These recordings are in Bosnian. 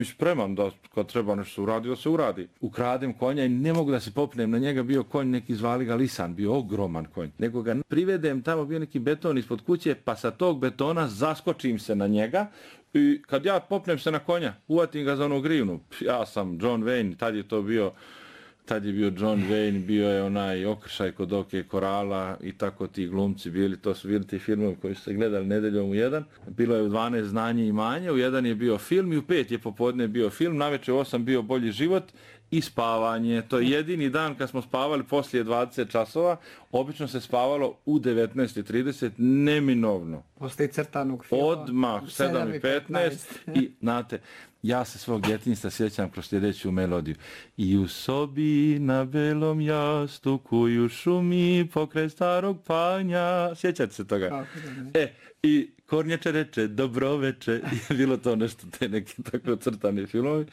spreman da kad treba nešto uradi, da se uradi. Ukradem konja i ne mogu da se popnem na njega, bio konj neki zvali ga Lisan, bio ogroman konj. Nego ga privedem, tamo bio neki beton ispod kuće, pa sa tog betona zaskočim se na njega i kad ja popnem se na konja, uvatim ga za onu grivnu. Ja sam John Wayne, tad je bio John Wayne, bio je onaj Okršaj kod Oke Korala i tako ti glumci bili, to su bili ti filmovi koji su se gledali nedeljom u 1. Bilo je u 12 Znanje i manje, u 1 je bio film i u 5 je popodne bio film, navečer u 8 bio Bolji život i spavanje. To je jedini dan kad smo spavali poslije 20 časova, obično se spavalo u 19:30, neminovno. Poslije crtanog filma. Odmah, 7:15 i, znate, ja se svog djetinjstva sjećam kroz sljedeću melodiju. I u sobi na belom jastuku i u šumi pokraj starog panja. Sjećate se toga? I Kornjača reče, dobro veče. Je bilo to nešto, te neki tako crtani filmovi.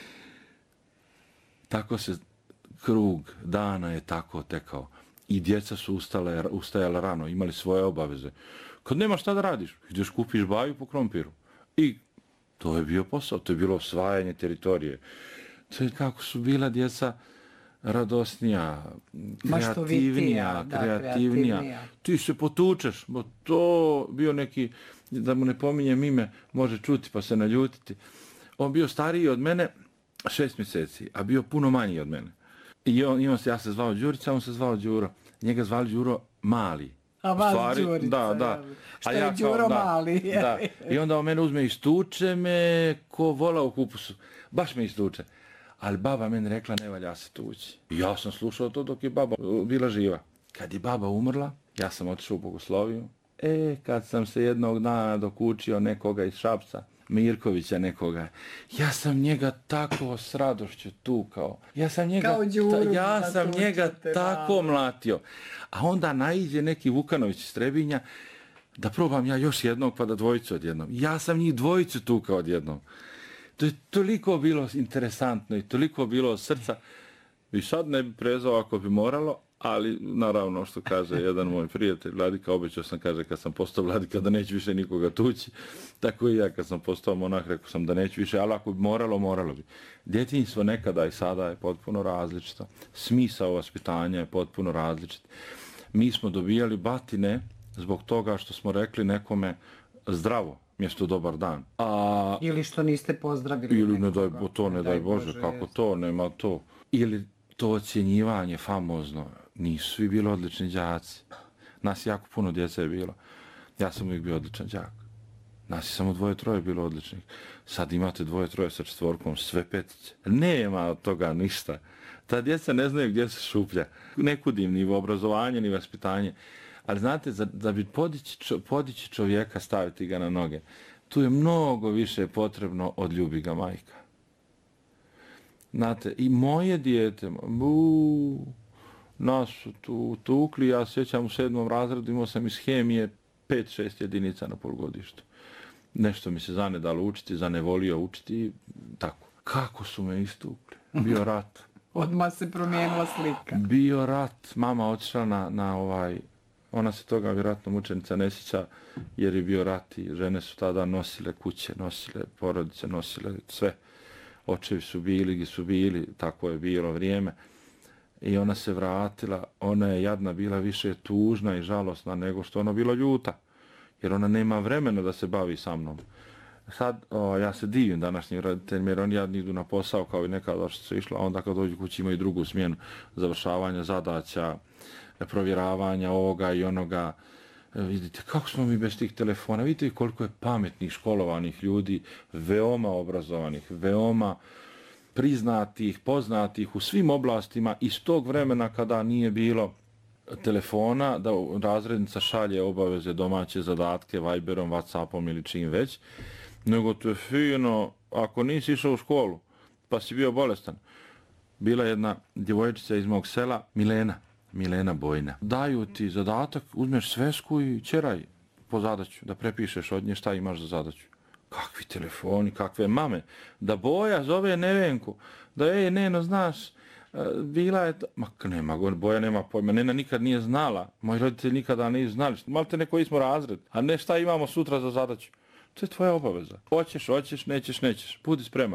Tako se krug dana je tako tekao. I djeca su ustajala rano, imali svoje obaveze. Kad nema šta da radiš, ideš kupiš baju po krompiru. I to je bio posao, to je bilo osvajanje teritorije. To je kako su bila djeca radosnija, kreativnija. Ti se potučeš, bo to bio neki, da mu ne pominjem ime, može čuti pa se naljutiti. On bio stariji od mene 6 mjeseci, a bio puno manji od mene. I ja se zvao Đurica, on se zvao Đuro. Njega zvali Đuro Mali. A vas Đurica. Da. Što je Đuro Mali. Da. I onda on mene uzme i stuče me ko vola u kupusu. Baš me istuče. Ali baba meni rekla ne valja se tući. I ja sam slušao to dok je baba bila živa. Kad je baba umrla, ja sam otišao u Bogosloviju. Kad sam se jednog dana dokučio nekoga iz Šapca, Mirkovića nekoga, ja sam njega tako s radošću tukao. Ja sam njega tako mlatio. A onda naiđe neki Vukanović iz Trebinja da probam ja još jednog pa da dvojicu odjednom. Ja sam njih dvojicu tukao odjednom. To je toliko bilo interesantno i toliko bilo od srca. I sad ne bi prezao ako bi moralo, ali naravno što kaže jedan moj prijatelj Vladika, obećao sam, kaže, kad sam postao Vladika da neću više nikoga tući. Tako i ja kad sam postao monah rekao sam da neću više, ali ako bi moralo bi. Djetinjstvo nekada i sada je potpuno različito. Smisao vaspitanja je potpuno različit. Mi smo dobijali batine zbog toga što smo rekli nekome zdravo mjesto dobar dan. Ili što niste pozdravili ili nekoga. Ne daj Bože, kako to, nema to. Ili to ocjenjivanje famozno. Nisu svi bili odlični đaci. Nas jako puno djece je bilo. Ja sam uvijek bio odličan đak. Nas je samo 2-3 bilo odličnih. Sad imate 2-3 sa 4, sve 5. Nema od toga ništa. Ta djeca ne znaju gdje se šuplja. Ne kudim ni u obrazovanje, ni vaspitanje. Ali znate, da bi podići čovjeka, staviti ga na noge, tu je mnogo više potrebno od ljubi ga majka. Znate, i moje dijete, nas su tu tukli, ja sjećam u 7. razredu, imao sam iz hemije 5-6 jedinica na polugodištu. Nešto mi se zanedalo učiti, zanevolio učiti, tako. Kako su me istukli? Bio rat. Odmah se promijenila slika. Bio rat, mama otišla na ona se toga vjerojatno mučenica ne sjeća, jer je bio rat i žene su tada nosile kuće, nosile porodice, nosile sve. Očevi su bili, tako je bilo vrijeme. I ona se vratila, ona je jadna bila više tužna i žalosna nego što ona bila ljuta. Jer ona nema vremena da se bavi sa mnom. Sad, ja se divim današnjim roditeljima jer oni jadni idu na posao kao i nekada što su išla, a onda kad dođu kući imaju drugu smjenu završavanja zadaća, provjeravanja ovoga i onoga. Vidite kako smo mi bez tih telefona, vidite koliko je pametnih, školovanih ljudi, veoma obrazovanih, veoma priznatih, poznatih u svim oblastima iz tog vremena kada nije bilo telefona, da razrednica šalje obaveze domaće zadatke Viberom, Whatsappom ili čim već, nego to je fino, ako nisi išao u školu, pa si bio bolestan. Bila jedna djevojčica iz mog sela, Milena Bojna. Daju ti zadatak, uzmeš svesku i ćeraj po zadaću, da prepišeš od nje šta imaš za zadaću. Kakvi telefoni, kakve mame. Da Boja zove Nevenku, da Neno, znaš, bila je... Boja nema pojma, Nena nikad nije znala. Moji roditelji nikada nisu znali. Malte neko smo razred, a ne šta imamo sutra za zadaću. To je tvoja obaveza. Hoćeš, nećeš. Budi spreman.